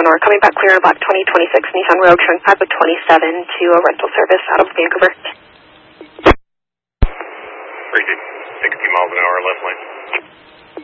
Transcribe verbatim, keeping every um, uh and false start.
Eleanor, coming back clear on black twenty twenty-six Nissan Rogue, showing five oh twenty-seven to a rental service out of Vancouver. Appreciate sixty miles an hour left lane.